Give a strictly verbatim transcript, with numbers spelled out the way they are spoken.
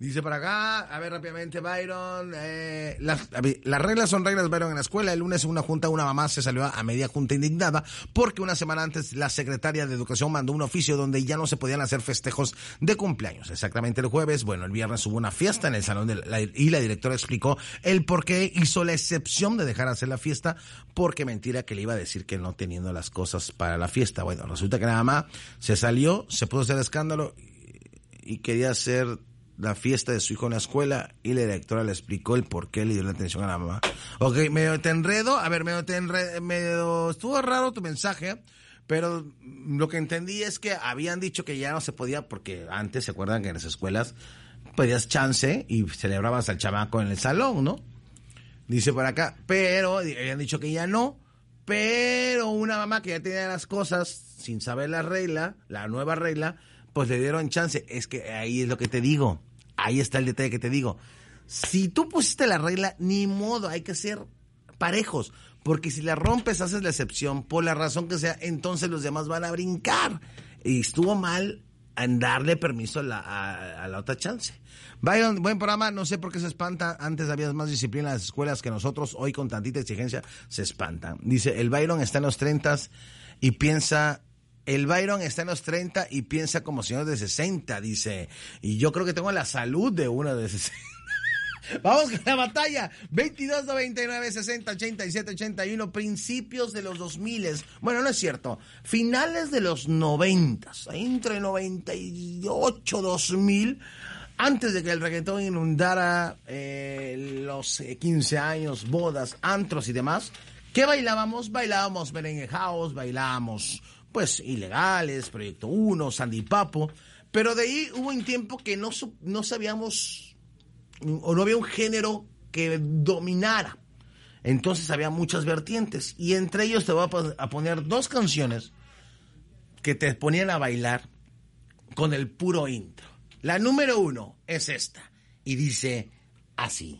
Dice para acá, a ver rápidamente, Byron, eh, las, las reglas son reglas, Byron, en la escuela. El lunes en una junta una mamá se salió a media junta indignada porque una semana antes la secretaria de Educación mandó un oficio donde ya no se podían hacer festejos de cumpleaños. Exactamente el jueves, bueno, el viernes hubo una fiesta en el salón de la, y la directora explicó el por qué hizo la excepción de dejar hacer la fiesta, porque mentira que le iba a decir que no teniendo las cosas para la fiesta. Bueno, resulta que la mamá se salió, se puso a hacer escándalo y, y quería hacer la fiesta de su hijo en la escuela y la directora le explicó el por qué le dio la atención a la mamá. Ok, medio te enredo, a ver, medio te enredo, medio, estuvo raro tu mensaje, pero lo que entendí es que habían dicho que ya no se podía, porque antes, ¿se acuerdan que en las escuelas pedías chance y celebrabas al chamaco en el salón, ¿no? Dice por acá, pero habían dicho que ya no, pero una mamá que ya tenía las cosas sin saber la regla, la nueva regla, pues le dieron chance. Es que ahí es lo que te digo. Ahí está el detalle que te digo. Si tú pusiste la regla, ni modo, hay que ser parejos. Porque si la rompes, haces la excepción, por la razón que sea, entonces los demás van a brincar. Y estuvo mal en darle permiso a la, a, a la otra chance. Byron, buen programa, no sé por qué se espanta. Antes había más disciplina en las escuelas que nosotros. Hoy con tantita exigencia se espantan. Dice, el Byron está en los treintas y piensa... El Byron está en los treinta y piensa como señor de sesenta, dice. Y yo creo que tengo la salud de uno de sesenta. Vamos con la batalla. veintidós, noventa y nueve, sesenta, ochenta y siete, ochenta y uno. Principios de los dos mil. Bueno, no es cierto. Finales de los noventa. Entre noventa y ocho, dos mil. Antes de que el reggaetón inundara eh, los quince años, bodas, antros y demás. ¿Qué bailábamos? Bailábamos merengue house, bailábamos... pues ilegales, Proyecto uno, Sandy Papo, pero de ahí hubo un tiempo que no, no sabíamos, o no había un género que dominara, entonces había muchas vertientes, y entre ellos te voy a poner dos canciones que te ponían a bailar con el puro intro. La número uno es esta, y dice así.